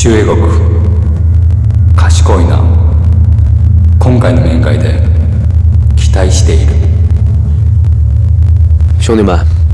周英国、賢いな。今回の面会で期待している。 兄弟们。